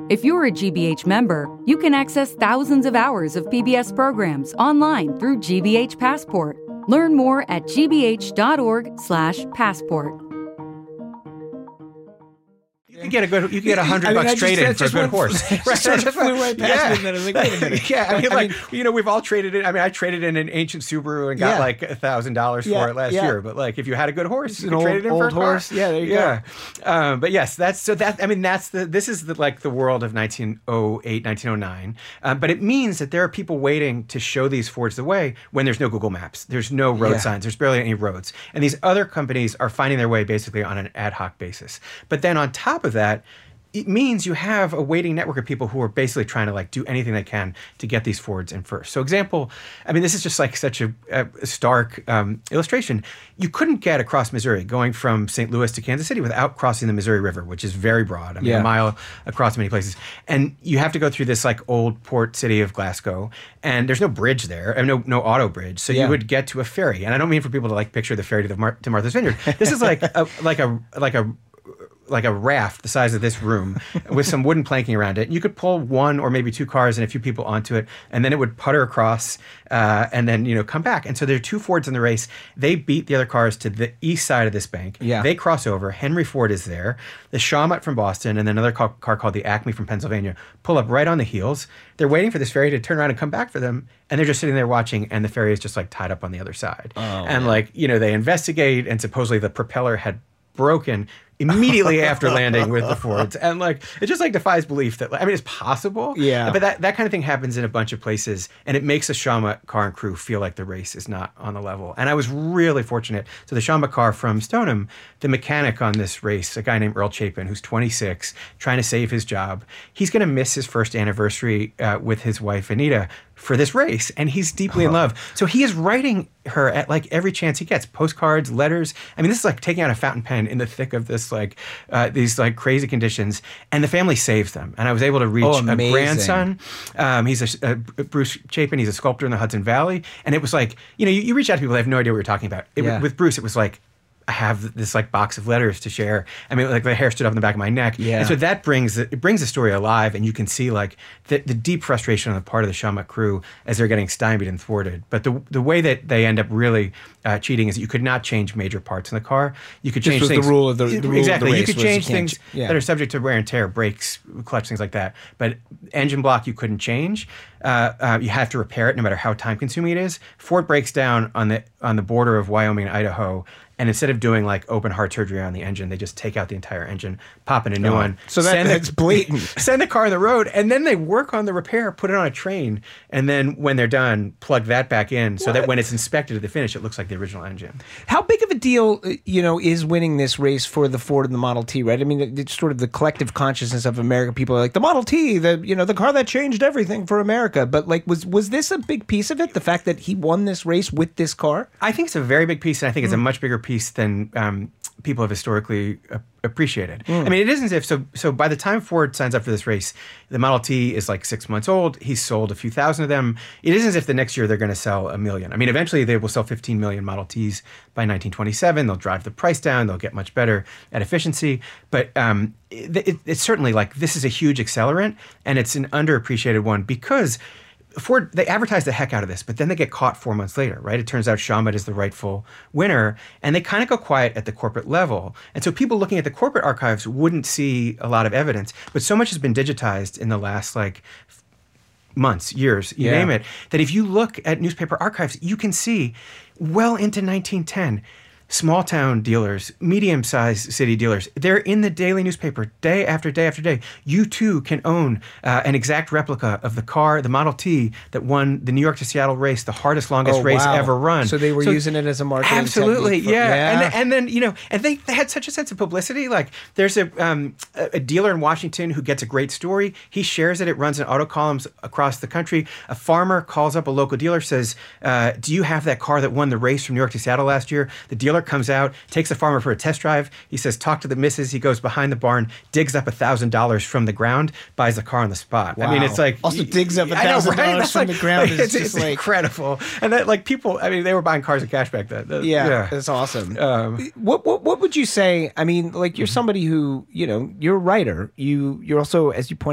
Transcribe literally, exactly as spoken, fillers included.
If you're a G B H member, you can access thousands of hours of P B S programs online through G B H Passport. Learn more at g b h dot org slash passport. You can get a good. You can get a hundred bucks trade in for a good horse. Right, sort of flew right past yeah. me, and then I was like, wait a minute. Yeah, I mean, I like mean, you know, we've all traded in. I mean, I traded in an ancient Subaru and got Yeah. like a thousand dollars for Yeah, it last yeah. year. But like, if you had a good horse, you An could trade old- it in for a old car. horse. Yeah, there you yeah. go. Um, but yes, that's so that. I mean, that's the. This is the like the world of nineteen oh eight, nineteen oh nine. Um, but it means that there are people waiting to show these Fords the way when there's no Google Maps, there's no road Yeah. signs, there's barely any roads, and these other companies are finding their way basically on an ad hoc basis. But then on top of that, it means you have a waiting network of people who are basically trying to like do anything they can to get these Fords in first. So example, I mean, this is just like such a, a stark um, illustration. You couldn't get across Missouri going from Saint Louis to Kansas City without crossing the Missouri River, which is very broad. I mean, Yeah. a mile across many places. And you have to go through this like old port city of Glasgow, and there's no bridge there, and no no auto bridge. So Yeah. you would get to a ferry. And I don't mean for people to like picture the ferry to, the Mar- to Martha's Vineyard. This is like a, like a like a like a raft the size of this room with some wooden planking around it. You could pull one or maybe two cars and a few people onto it, and then it would putter across uh, and then, you know, come back. And so there are two Fords in the race. They beat the other cars to the east side of this bank. Yeah. They cross over. Henry Ford is there. The Shawmut from Boston and then another car, car called the Acme from Pennsylvania pull up right on the heels. They're waiting for this ferry to turn around and come back for them. And they're just sitting there watching, and the ferry is just like tied up on the other side. Oh, and man. like, you know, they investigate, and supposedly the propeller had broken immediately after landing with the Fords. And like, it just like defies belief that, like, I mean, it's possible. Yeah. But that, that kind of thing happens in a bunch of places, and it makes the Shawmut car and crew feel like the race is not on the level. And I was really fortunate. So the Shawmut car from Stoneham, the mechanic on this race, a guy named Earl Chapin, who's twenty-six, trying to save his job. He's going to miss his first anniversary uh, with his wife, Anita, for this race, and he's deeply in love. So he is writing her at like every chance he gets, postcards, letters. I mean, this is like taking out a fountain pen in the thick of this like uh, these like crazy conditions, and the family saves them. And I was able to reach Oh, a amazing. grandson. Um, he's a, a Bruce Chapin. He's a sculptor in the Hudson Valley, and it was like, you know, you, you reach out to people that have no idea what you're talking about. It, Yeah. With Bruce, it was like, I have this like box of letters to share. I mean, like the hair stood up in the back of my neck. Yeah. And so that brings the, it brings the story alive, and you can see like the, the deep frustration on the part of the Shawmut crew as they're getting stymied and thwarted. But the the way that they end up really uh, cheating is that you could not change major parts in the car. You could This change was the things. rule of the- the rule of the exactly. race You could was you change can't things ch- yeah. that are subject to wear and tear, brakes, clutch, things like that. But engine block you couldn't change. Uh, uh, you have to repair it no matter how time consuming it is. Ford breaks down on the on the border of Wyoming and Idaho. And instead of doing like open heart surgery on the engine, they just take out the entire engine, pop in a new Oh. one. So that- send the- that's blatant. Send the car on the road, and then they work on the repair, put it on a train, and then when they're done, plug that back in so that What? when it's inspected at the finish, it looks like the original engine. How big of a deal, uh, you know, is winning this race for the Ford and the Model T, right? I mean, it- it's sort of the collective consciousness of America. People are like, the Model T, the, you know, the car that changed everything for America. But like, was was this a big piece of it? The fact that he won this race with this car? I think it's a very big piece, and I think it's a much bigger piece than um, people have historically uh, appreciated. I mean, it isn't as if so. So by the time Ford signs up for this race, the Model T is like six months old. He's sold a few thousand of them. It isn't as if the next year they're going to sell a million. I mean, eventually they will sell fifteen million Model Ts by nineteen twenty-seven. They'll drive the price down. They'll get much better at efficiency. But um, it, it, it's certainly like this is a huge accelerant, and it's an underappreciated one because Ford, they advertise the heck out of this, but then they get caught four months later, right? It turns out Shawmut is the rightful winner, and they kind of go quiet at the corporate level. And so people looking at the corporate archives wouldn't see a lot of evidence, but so much has been digitized in the last like months, years, you Yeah. name it, that if you look at newspaper archives, you can see well into nineteen ten, small town dealers, medium-sized city dealers, they're in the daily newspaper day after day after day. You too can own uh, an exact replica of the car, the Model T, that won the New York to Seattle race, the hardest, longest Oh, race wow. ever run. So they were using it as a marketing Absolutely, technique for- yeah. yeah. And, and then, you know, and they, they had such a sense of publicity. Like, there's a, um, a a dealer in Washington who gets a great story. He shares it. It runs in auto columns across the country. A farmer calls up a local dealer, says, uh, do you have that car that won the race from New York to Seattle last year? The dealer comes out, takes the farmer for a test drive. He says, talk to the missus. He goes behind the barn, digs up one thousand dollars from the ground, buys the car on the spot. I mean, Wow. it's like... Also digs up I know, one thousand dollars That's from like- the ground like, is it's, just it's like- incredible. And that, like, people, I mean, they were buying cars in cash back then. That- Yeah, that's awesome. Um, what what what would you say? I mean, like you're somebody who, you know, you're a writer. You you're also, as you pointed